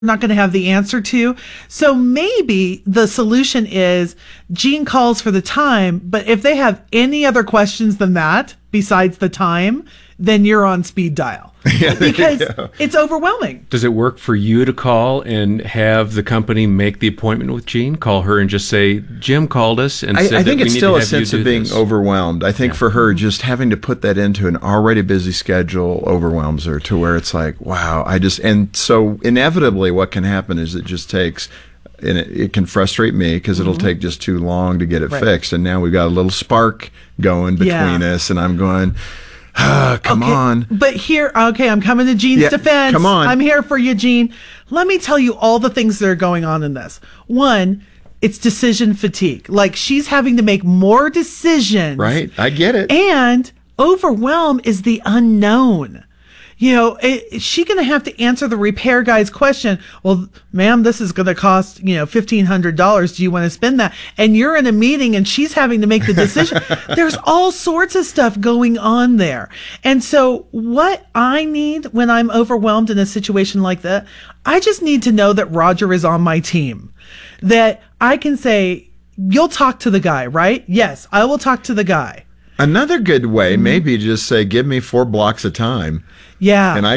not going to have the answer to. So maybe the solution is Gene calls for the time, but if they have any other questions than that, besides the time, then you're on speed dial. Yeah, because it's overwhelming. Does it work for you to call and have the company make the appointment with Jean? Call her and just say, Jim called us and said I think that it's we still need a to have you sense of do being this. overwhelmed. I think for her, just having to put that into an already busy schedule overwhelms her to where it's like, wow, and so inevitably what can happen is it just takes, and it can frustrate me because it'll take just too long to get it fixed. And now we've got a little spark going between us, and I'm going, come on. But here, I'm coming to Gene's defense. Come on. I'm here for you, Gene. Let me tell you all the things that are going on in this. One, it's decision fatigue. Like, she's having to make more decisions. Right. I get it. And overwhelm is the unknown. You know, is she going to have to answer the repair guy's question? Well, ma'am, this is going to cost, $1,500. Do you want to spend that? And you're in a meeting and she's having to make the decision. There's all sorts of stuff going on there. And so what I need when I'm overwhelmed in a situation like that, I just need to know that Roger is on my team. That I can say, you'll talk to the guy, right? Yes, I will talk to the guy. Another good way, maybe just say, give me 4 blocks of time. Yeah. And I